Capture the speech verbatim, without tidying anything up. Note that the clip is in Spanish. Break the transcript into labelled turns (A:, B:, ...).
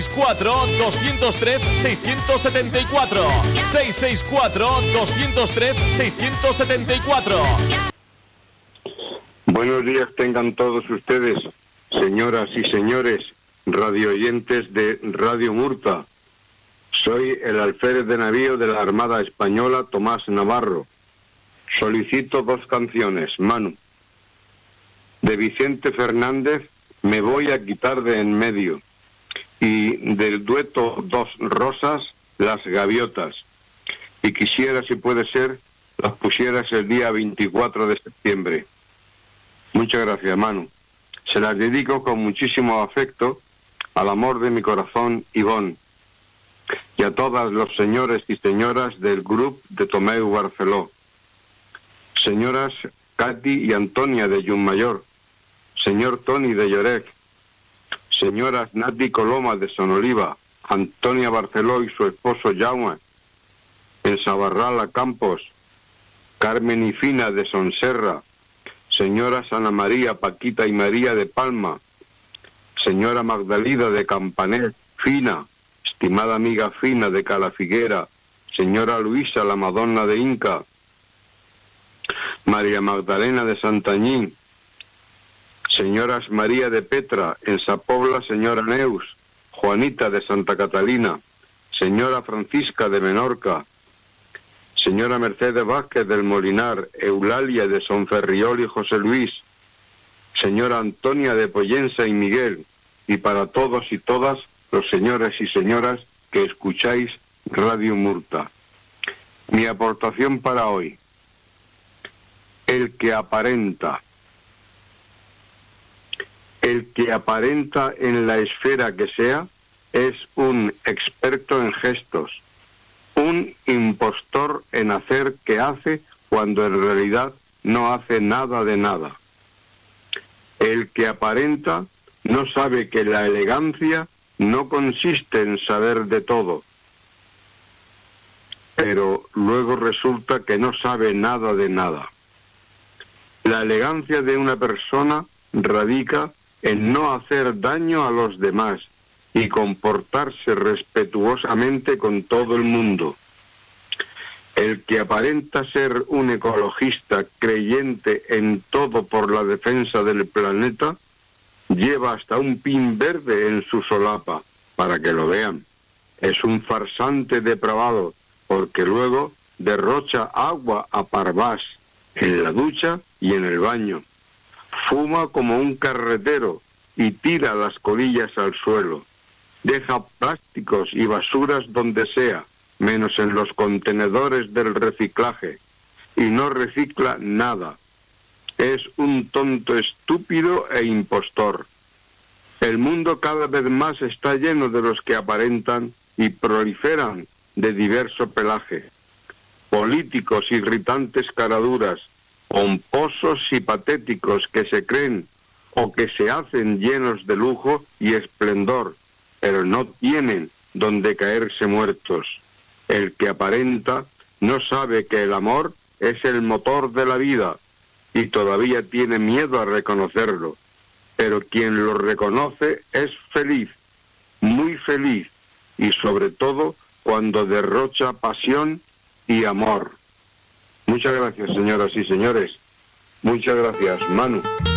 A: cuatro, doscientos tres, seiscientos setenta y cuatro. seiscientos sesenta y cuatro, doscientos tres, seiscientos setenta y cuatro.
B: Buenos días tengan todos ustedes, señoras y señores, radioyentes de Radio Murta. Soy el alférez de navío de la Armada Española, Tomás Navarro. Solicito dos canciones, Manu. De Vicente Fernández, Me voy a quitar de en medio. Y del dueto Dos Rosas, Las Gaviotas. Y quisiera, si puede ser, las pusieras el día veinticuatro de septiembre. Muchas gracias, Manu. Se las dedico con muchísimo afecto al amor de mi corazón, Ivonne, y a todos los señores y señoras del grupo de Tomeu Barceló. Señoras Katy y Antonia de Yunmayor, señor Tony de Lloret, señoras Nati Coloma de Sonoliva, Antonia Barceló y su esposo Jaume, en Sabarrala Campos, Carmen y Fina de Sonserra, señoras Ana María, Paquita y María de Palma, señora Magdalena de Campanet, Fina, estimada amiga Fina de Calafiguera, señora Luisa, la Madonna de Inca, María Magdalena de Santañín, señoras María de Petra, en Sapobla, señora Neus, Juanita de Santa Catalina, señora Francisca de Menorca, señora Mercedes Vázquez del Molinar, Eulalia de Sonferriol y José Luis, señora Antonia de Pollensa y Miguel, y para todos y todas los señores y señoras que escucháis Radio Murta. Mi aportación para hoy: el que aparenta. El que aparenta en la esfera que sea es un experto en gestos, un impostor en hacer que hace cuando en realidad no hace nada de nada. El que aparenta no sabe que la elegancia no consiste en saber de todo, pero luego resulta que no sabe nada de nada. La elegancia de una persona radica en no hacer daño a los demás y comportarse respetuosamente con todo el mundo. El que aparenta ser un ecologista creyente en todo por la defensa del planeta, lleva hasta un pin verde en su solapa, para que lo vean. Es un farsante depravado, porque luego derrocha agua a parvás en la ducha y en el baño. Fuma como un carretero y tira las colillas al suelo. Deja plásticos y basuras donde sea, menos en los contenedores del reciclaje, y no recicla nada. Es un tonto estúpido e impostor. El mundo cada vez más está lleno de los que aparentan y proliferan de diverso pelaje. Políticos irritantes caraduras, pomposos y patéticos que se creen o que se hacen llenos de lujo y esplendor, pero no tienen donde caerse muertos. El que aparenta no sabe que el amor es el motor de la vida y todavía tiene miedo a reconocerlo, pero quien lo reconoce es feliz, muy feliz, y sobre todo cuando derrocha pasión y amor. Muchas gracias, señoras y señores. Muchas gracias, Manu.